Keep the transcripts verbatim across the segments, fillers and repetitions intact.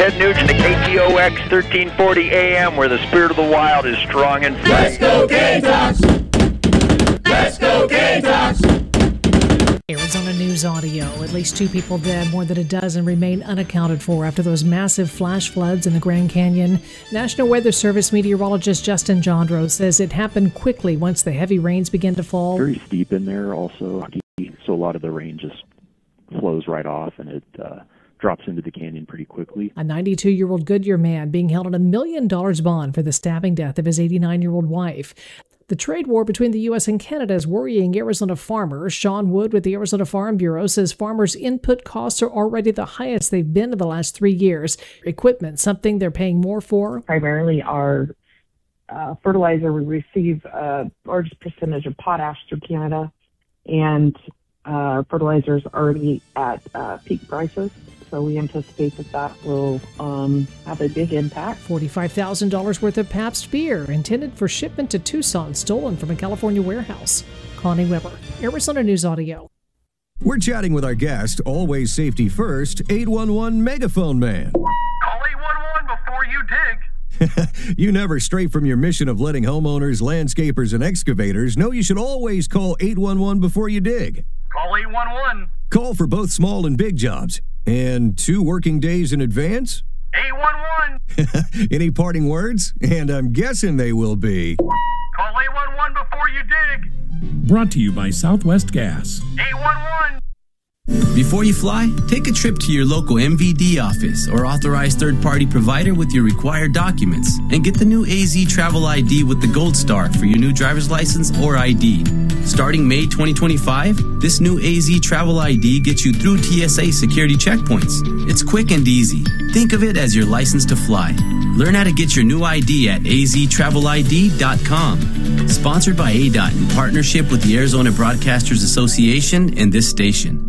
Ted Nugent to K T O X thirteen forty A M, where the spirit of the wild is strong and free. Let's go Gamecocks! Let's go Gamecocks! Arizona News Audio. At least two people dead, more than a dozen remain unaccounted for after those massive flash floods in the Grand Canyon. National Weather Service meteorologist Justin Jandro says it happened quickly once the heavy rains began to fall. Very steep in there also, so a lot of the rain just flows right off and it uh, drops into the canyon pretty quickly. A ninety-two-year-old Goodyear man being held on a million dollars bond for the stabbing death of his eighty-nine-year-old wife. The trade war between the U S and Canada is worrying Arizona farmers. Sean Wood with the Arizona Farm Bureau says farmers' input costs are already the highest they've been in the last three years. Equipment, something they're paying more for? Primarily our uh, fertilizer, we receive a large percentage of potash through Canada, and uh, fertilizer is already at uh, peak prices. So we anticipate that that will um, have a big impact. forty-five thousand dollars worth of Pabst beer intended for shipment to Tucson, stolen from a California warehouse. Connie Weber, Arizona News Audio. We're chatting with our guest, always safety first, eight one one Megaphone Man. Call eight one one before you dig. You never stray from your mission of letting homeowners, landscapers, and excavators know you should always call eight one one before you dig. Call eight one one. Call for both small and big jobs. And two working days in advance? eight one one. Any parting words? And I'm guessing they will be. Call eight one one before you dig. Brought to you by Southwest Gas. eight one one. Before you fly, take a trip to your local M V D office or authorized third-party provider with your required documents and get the new A Z Travel I D with the Gold Star for your new driver's license or I D. Starting May twenty twenty-five, this new A Z Travel I D gets you through T S A security checkpoints. It's quick and easy. Think of it as your license to fly. Learn how to get your new I D at A Z travel I D dot com. Sponsored by A D O T in partnership with the Arizona Broadcasters Association and this station.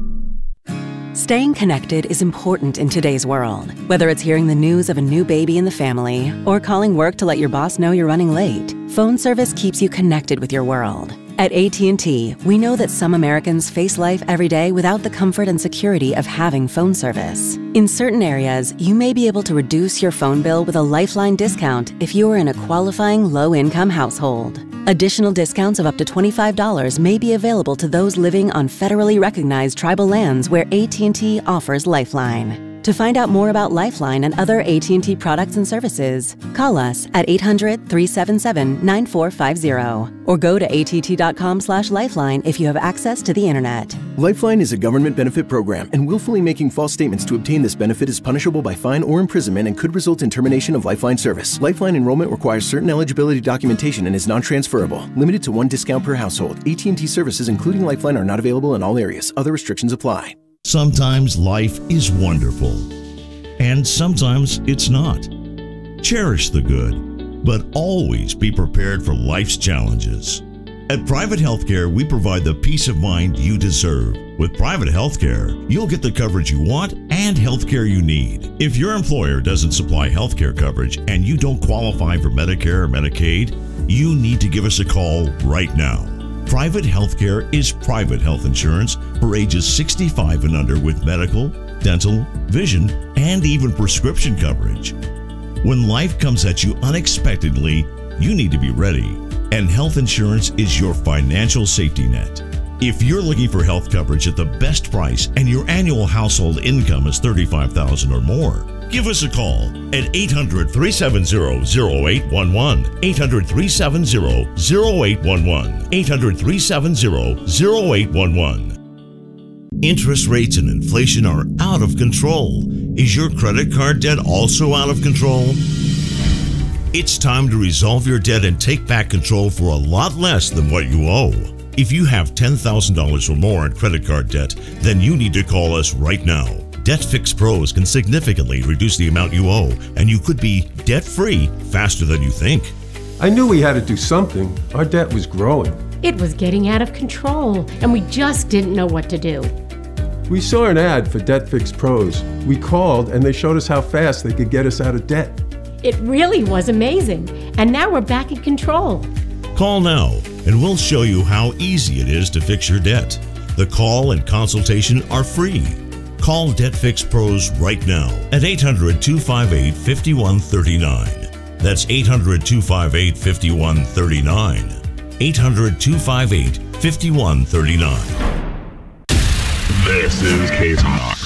Staying connected is important in today's world. Whether it's hearing the news of a new baby in the family or calling work to let your boss know you're running late, phone service keeps you connected with your world. At A T and T, we know that some Americans face life every day without the comfort and security of having phone service. In certain areas, you may be able to reduce your phone bill with a Lifeline discount if you are in a qualifying low-income household. Additional discounts of up to twenty-five dollars may be available to those living on federally recognized tribal lands where A T and T offers Lifeline. To find out more about Lifeline and other A T and T products and services, call us at eight hundred, three seven seven, nine four five zero or go to A T T dot com slash lifeline if you have access to the internet. Lifeline is a government benefit program, and willfully making false statements to obtain this benefit is punishable by fine or imprisonment and could result in termination of Lifeline service. Lifeline enrollment requires certain eligibility documentation and is non-transferable. Limited to one discount per household. A T and T services, including Lifeline, are not available in all areas. Other restrictions apply. Sometimes life is wonderful, and sometimes it's not. Cherish the good, but always be prepared for life's challenges. At Private Healthcare, we provide the peace of mind you deserve. With Private Healthcare, you'll get the coverage you want and healthcare you need. If your employer doesn't supply healthcare coverage and you don't qualify for Medicare or Medicaid, you need to give us a call right now. Private Healthcare is private health insurance for ages sixty-five and under with medical, dental, vision, and even prescription coverage. When life comes at you unexpectedly, you need to be ready, and health insurance is your financial safety net. If you're looking for health coverage at the best price and your annual household income is thirty-five thousand dollars or more, give us a call at eight hundred, three seven zero, zero eight one one, eight hundred, three seven zero, zero eight one one, eight hundred, three seven zero, zero eight one one. Interest rates and inflation are out of control. Is your credit card debt also out of control? It's time to resolve your debt and take back control for a lot less than what you owe. If you have ten thousand dollars or more in credit card debt, then you need to call us right now. DebtFix Pros can significantly reduce the amount you owe, and you could be debt-free faster than you think. I knew we had to do something. Our debt was growing. It was getting out of control, and we just didn't know what to do. We saw an ad for DebtFix Pros. We called, and they showed us how fast they could get us out of debt. It really was amazing, and now we're back in control. Call now, and we'll show you how easy it is to fix your debt. The call and consultation are free. Call DebtFix Pros right now at eight hundred, two five eight, five one three nine. That's eight hundred, two five eight, five one three nine. eight hundred, two five eight, five one three nine. This is K-Talks.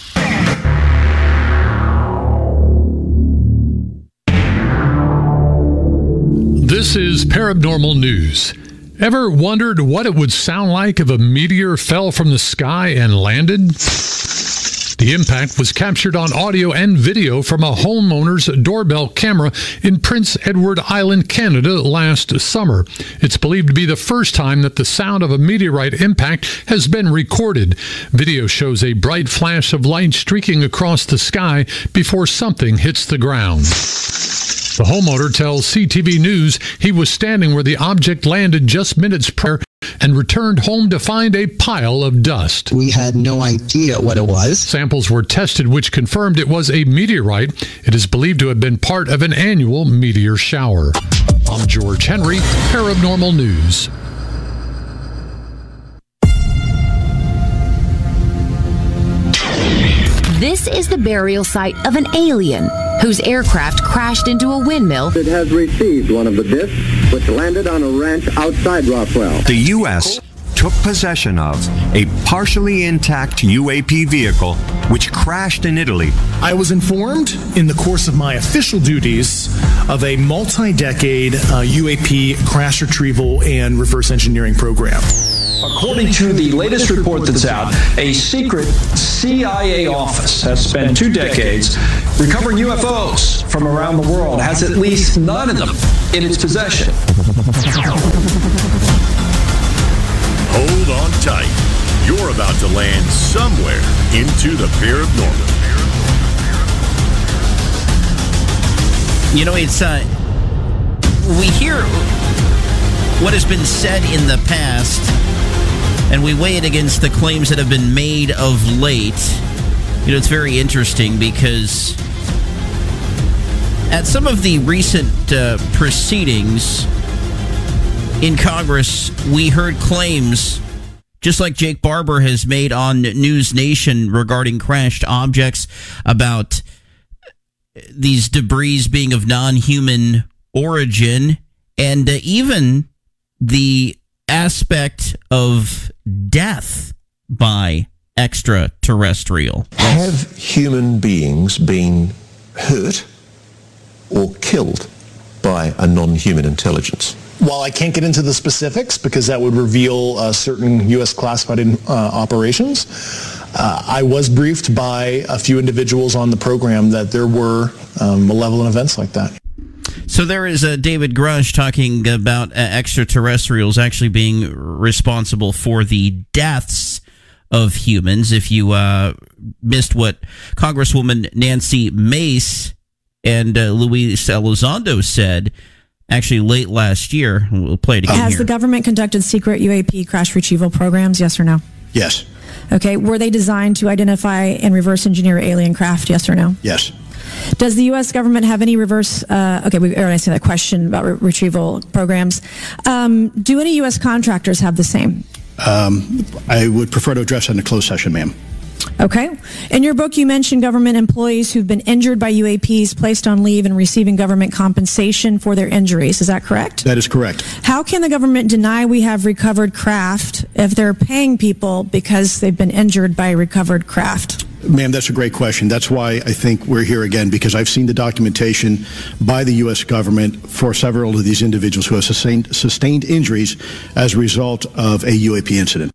This is Paranormal News. Ever wondered what it would sound like if a meteor fell from the sky and landed? The impact was captured on audio and video from a homeowner's doorbell camera in Prince Edward Island, Canada last summer. It's believed to be the first time that the sound of a meteorite impact has been recorded. Video shows a bright flash of light streaking across the sky before something hits the ground. The homeowner tells C T V News he was standing where the object landed just minutes prior and returned home to find a pile of dust. We had no idea what it was. Samples were tested, which confirmed it was a meteorite. It is believed to have been part of an annual meteor shower. I'm George Henry, Paranormal News. This is the burial site of an alien whose aircraft crashed into a windmill. It has received one of the discs, which landed on a ranch outside Roswell. The U S took possession of a partially intact U A P vehicle which crashed in Italy. I was informed in the course of my official duties of a multi-decade uh, U A P crash retrieval and reverse engineering program. According to the latest report that's out, a secret C I A office has spent two decades recovering U F Os from around the world, has at least nine of them in its possession. Hold on tight. You're about to land somewhere into the paranormal. You know, it's, uh, we hear what has been said in the past, and we weigh it against the claims that have been made of late. You know, it's very interesting because at some of the recent uh, proceedings in Congress, we heard claims, just like Jake Barber has made on News Nation regarding crashed objects, about these debris being of non-human origin, and uh, even the aspect of death by extraterrestrial. Have human beings been hurt or killed by a non-human intelligence? While I can't get into the specifics because that would reveal uh, certain U S classified uh, operations, uh, I was briefed by a few individuals on the program that there were um, malevolent events like that. So there is uh, David Grush talking about uh, extraterrestrials actually being responsible for the deaths of humans. If you uh, missed what Congresswoman Nancy Mace and uh, Luis Elizondo said, actually late last year, we'll play it again Has here. the government conducted secret U A P crash retrieval programs, yes or no? Yes. Okay, were they designed to identify and reverse engineer alien craft, yes or no? Yes. Does the U S government have any reverse, uh, okay, we already answered that question about re- retrieval programs. Um, do any U S contractors have the same? Um, I would prefer to address that in a closed session, ma'am. Okay. In your book, you mentioned government employees who've been injured by U A Ps, placed on leave, and receiving government compensation for their injuries. Is that correct? That is correct. How can the government deny we have recovered craft if they're paying people because they've been injured by recovered craft? Ma'am, that's a great question. That's why I think we're here again, because I've seen the documentation by the U S government for several of these individuals who have sustained, sustained injuries as a result of a U A P incident.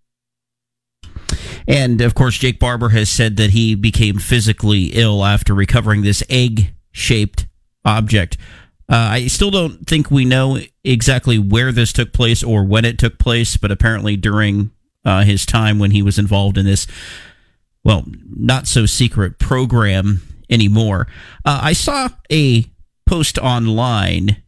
And, of course, Jake Barber has said that he became physically ill after recovering this egg-shaped object. Uh, I still don't think we know exactly where this took place or when it took place, but apparently during uh, his time when he was involved in this, well, not-so-secret program anymore. Uh, I saw a post online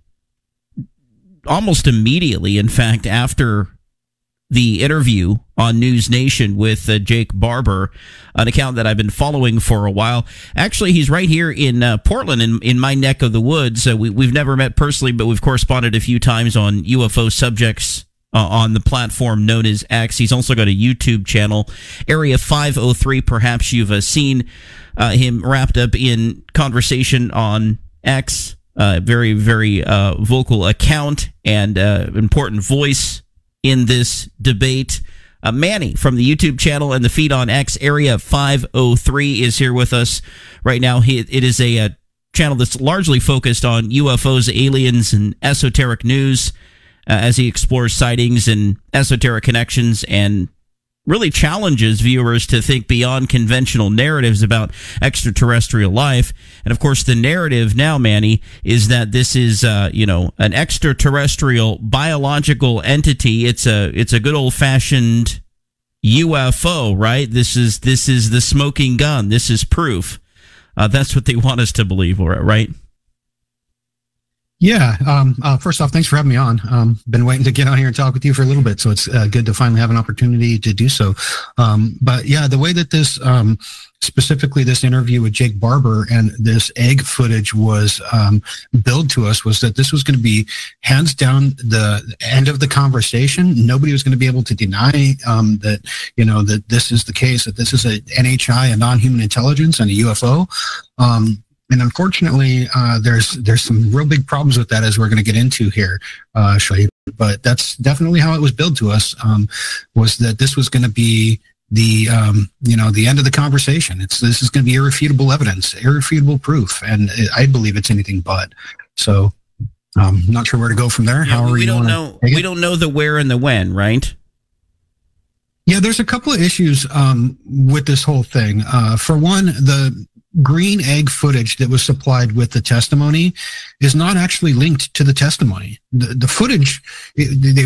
almost immediately, in fact, after the interview on News Nation with uh, Jake Barber, an account that I've been following for a while. Actually, he's right here in uh, Portland, in, in my neck of the woods. Uh, we, we've never met personally, but we've corresponded a few times on U F O subjects uh, on the platform known as X. He's also got a YouTube channel, Area five oh three. Perhaps you've uh, seen uh, him wrapped up in conversation on X. Uh, very, very uh, vocal account and uh, important voice in this debate. Uh, Manny from the YouTube channel and the feed on X, Area five oh three, is here with us right now. He, it is a, a channel that's largely focused on U F Os, aliens, and esoteric news uh, as he explores sightings and esoteric connections and really challenges viewers to think beyond conventional narratives about extraterrestrial life. And of course, the narrative now, Manny, is that this is, uh, you know, an extraterrestrial biological entity. It's a, it's a good old fashioned U F O, right? This is, this is the smoking gun. This is proof. Uh, that's what they want us to believe, right? Yeah. Um, uh, first off, thanks for having me on. Um, been waiting to get on here and talk with you for a little bit, so it's uh, good to finally have an opportunity to do so. Um, but yeah, the way that this, um, specifically this interview with Jake Barber and this egg footage was um, billed to us was that this was going to be hands down the end of the conversation. Nobody was going to be able to deny um, that, you know, that this is the case, that this is a N H I, a non-human intelligence, and a U F O. Um, And unfortunately, uh, there's there's some real big problems with that, as we're going to get into here, uh, Shoaib. But that's definitely how it was billed to us, um, was that this was going to be the um, you know the end of the conversation. It's this is going to be irrefutable evidence, irrefutable proof, and I believe it's anything but. So, um, not sure where to go from there. Yeah, However, we you don't wanna know. take it. We don't know the where and the when, right? Yeah, there's a couple of issues um, with this whole thing. Uh, for one, the green egg footage that was supplied with the testimony is not actually linked to the testimony. The, the footage, it, they